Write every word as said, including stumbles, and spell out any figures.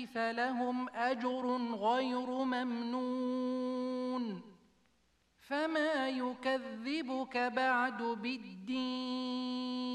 فلهم أجر غير ممنون فما يكذبك بعد بالدين